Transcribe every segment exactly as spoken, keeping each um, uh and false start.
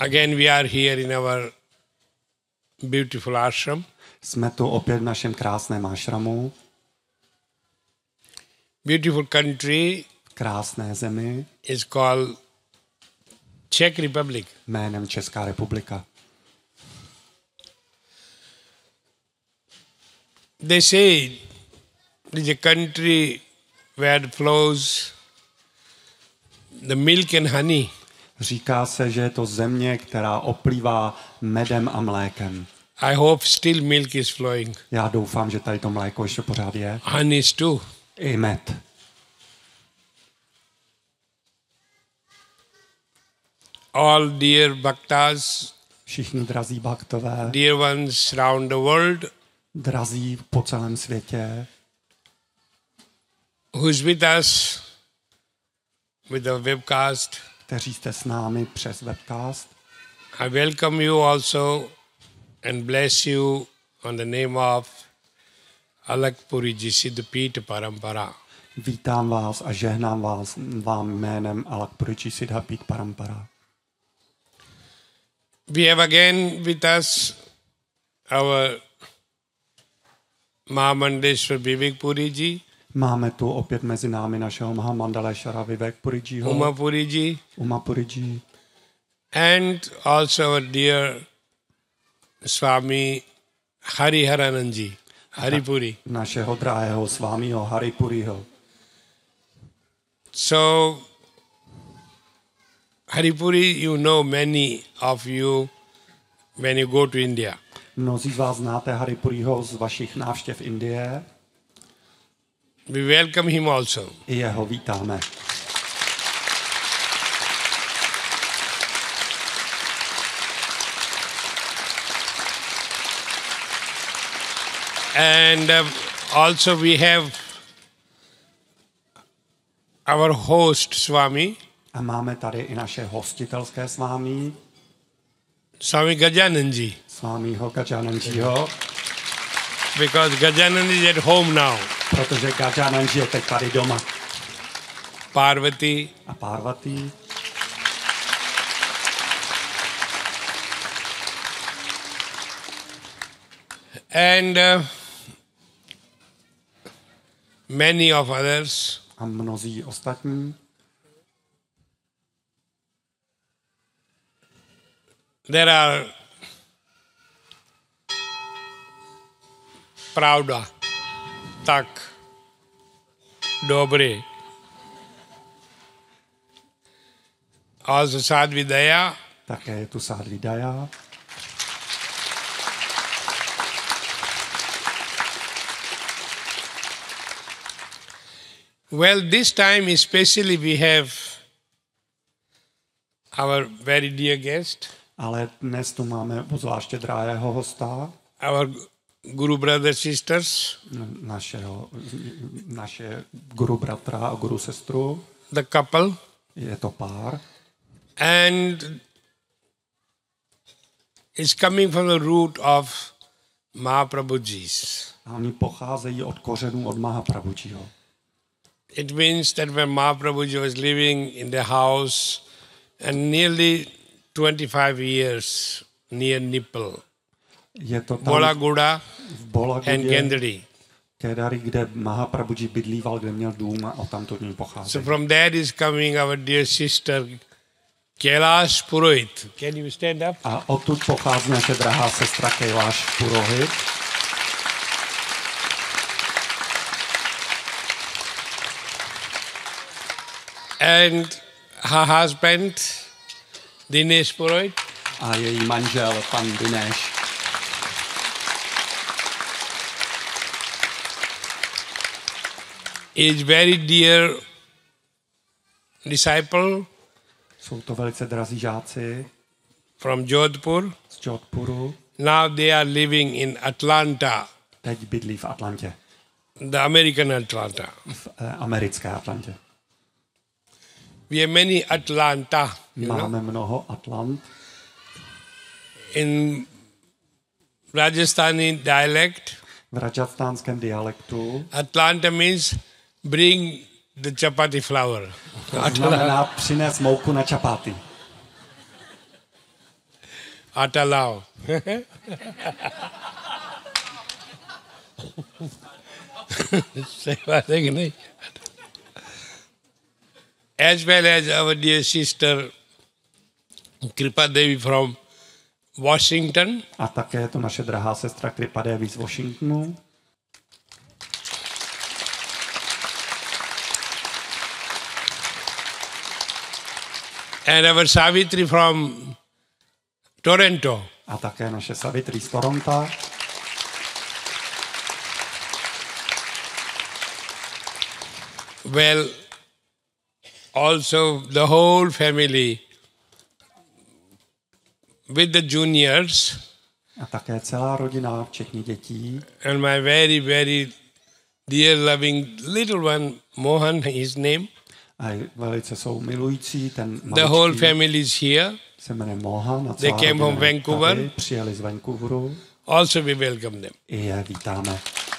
Again we are here in our beautiful ashram. Jsme tu opět v našem krásném ashramu, Beautiful country v krásné zemi is called Czech Republic. jménem Česká republika. They say it is a country where flows the milk and honey. Říká se, že je to země, která oplývá medem a mlékem. I hope still milk is flowing. Já doufám, že tady to mléko ještě pořád je. Honey is too. I med. All dear bhaktas, Všichni drazí baktové, dear ones round the world, drazí po celém světě, who is with us with the webcast, kteří jste s námi přes webcast. I welcome you also and bless you on the name of Alakpuriji Siddhapita Parampara. Vítám vás a žehnám vás vám jménem Alakpuriji Siddhapita Parampara. We have again with us our Mahamandeshwar Vivek Puriji, Máme tu opět mezi námi našeho Mahamandaleshvara Vivek Purijiho, Uma Puriji, Uma Puriji, and also our dear Swami Hariharananji, Haripuri. našeho drahého svámího Haripuriho. So, Haripuri, you know many of you when you go to India. Mnozí z vás znáte Haripuriho z vašich návštěv Indie. We welcome him also. I jeho vítáme. And uh, also we have our host Swami, A máme tady i naše hostitelské svámí, Swami Gajananji, svámího Gajananjiho, because Gajanan is at home now. protože Gajananji je teď tady doma. Parvati, A Parvati, and uh, many of others. a mnozí ostatní. There are Pravda, Tak, Dobry, also Sadvidaya, Také je tu Sadvidaya. Well, this time especially we have our very dear guest, Ale dnes tu máme zvláště drahého hosta, our Guru brothers, sisters, našeho, naše guru bratra a guru sestru. the couple, Je to pár. and it's coming from the root of Mahaprabhuji's. A oni pocházejí od kořenů od Mahaprabhujiho. It means that when Mahaprabhuji was living in the house and nearly twenty-five years near Nipple, Je to tam Bolaguda v and Bolagudě, Gendari. Kedari, kde Mahaprabhuji bydlíval, kde měl dům a odtamtud ní So pocházejí. from there is coming our dear sister Kailash Purohit. Can you stand up? A odtud pochází naše drahá sestra Kailash Purohit. And her husband Dinesh Purohit. A její manžel, pan Dinesh. Is very dear disciple Jsou to velice drazí žáci from Jodhpur. z Jodhpuru. Now they are living in Atlanta, Teď bydlí v Atlantě, the American Atlanta. v eh, americké Atlantě. We have many Atlanta. You know? Máme mnoho Atlant. In Rajasthani dialect, V rajastánském dialektu Atlanta means bring the chapati flour. to znamená přines mouku na čapáty. Atalao. As well as our dear sister Kripa Devi from Washington. A také je to naše drahá sestra Kripa Devi z Washingtonu. And our Savitri from Toronto. A také naše Savitri z Toronto. Well, also the whole family with the juniors. A také celá rodina, včetně dětí. And my very, very dear loving little one, Mohan, his name. A velice jsou milující, ten maličký. The whole family is here. Se jmenuje Mohan. A They came from Vancouver. Tady, přijeli z Vancouveru. Also we welcome them. I je vítáme.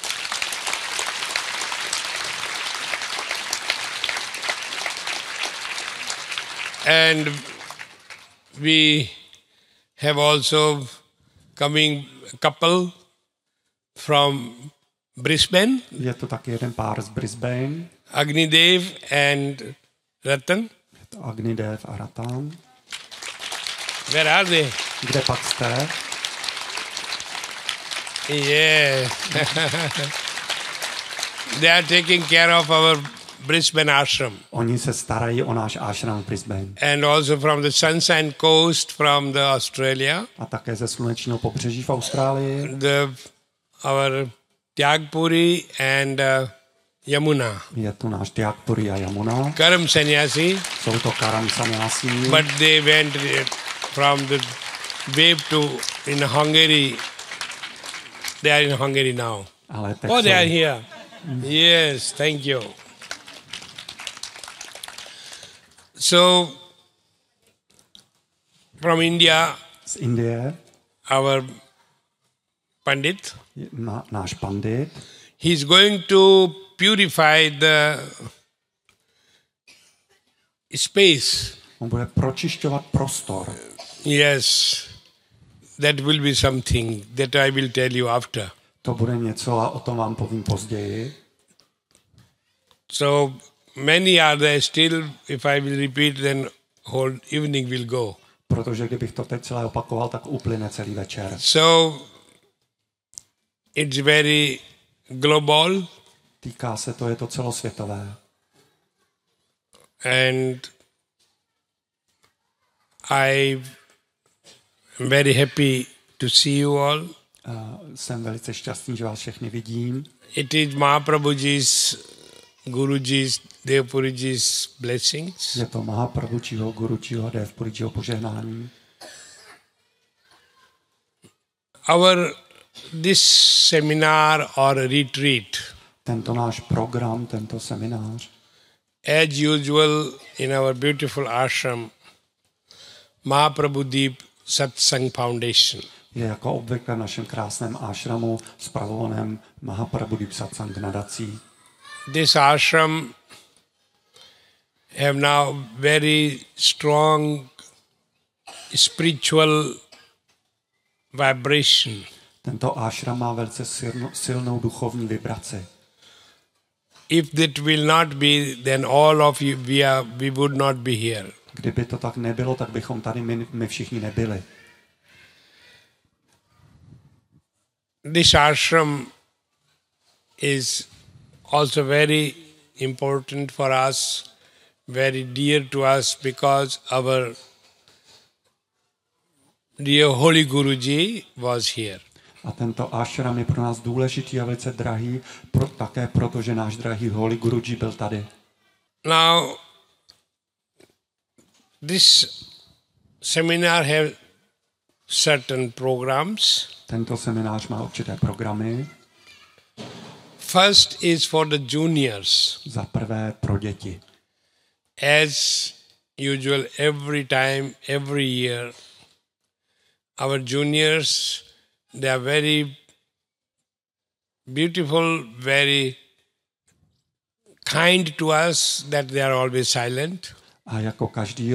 And we have also coming couple from Brisbane. Je to taky jeden pár z Brisbane. Agnidev and Ratan. Je to Agnidev a Ratan. Where are they? Kde pak jste? Yeah. They are taking care of our Brisbane ashram. Oni se starají o náš ashram v Brisbane. And also from the Sunshine Coast from the Australia. A také ze slunečního pobřeží v Austrálii. The our Tyagpuri and uh, Yamuna. Je tu náš Tyagpuri a Yamuna. Karam Sannyasi. Jsou to Karam Sannyasi. But they went from the wave to in Hungary. They are in Hungary now. Ale teď Oh, they jsou... are here. Yes, thank you. So, from India, z Indie, our Pandit, na, náš pandit, he's going to purify the space. on bude pročišťovat prostor. Yes, that will be something that I will tell you after. To bude něco a o tom vám povím později. So, many are there still, if I will repeat, then whole evening will go. Protože kdybych to teď celé opakoval, tak uplyne celý večer. So, it's very global. Týká se to, je to celosvětové. And I'm very happy to see you all. Uh, jsem velice šťastný, že vás všechny vidím. It is Mahaprabhuji's, Guruji's, Devpuriji's blessings. Je to Mahaprabhujiho, Gurujiho, Devpurijiho požehnání. Our this seminar or retreat, Tento náš program, tento seminář, as usual in our beautiful ashram, Mahaprabhu Deep Satsang Foundation. je jako obvykle v našem krásném ashramu spravovaném Mahaprabhu Satsang nadací. This ashram have now very strong spiritual vibration. Tento ashram má velice silno, silnou duchovní vibraci. If that will not be, then all of you, we, are, we would not be here. Kdyby to tak nebylo, tak bychom tady my, my všichni nebyli. This ashram is also very important for us, very dear to us, because our dear Holy Guruji was here. A tento ashram je pro nás důležitý a velice drahý, pro, také proto, že náš drahý Holy Guruji byl tady. Now, this seminar have certain programs. Tento seminář má určité programy. First is for the juniors. Za prvé pro děti. As usual, every time, every year, our juniors, they are very beautiful, very kind to us, that they are always silent. A jako každý